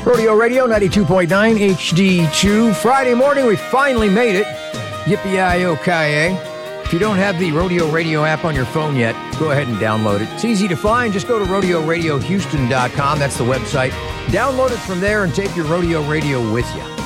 Rodeo Radio 92.9 HD2. Friday morning, we finally made it. Yippee-yi-yo-ki-yay. If you don't have the Rodeo Radio app on your phone yet, go ahead and download it. It's easy to find. Just go to RodeoRadioHouston.com. That's the website. Download it from there and take your Rodeo Radio with you.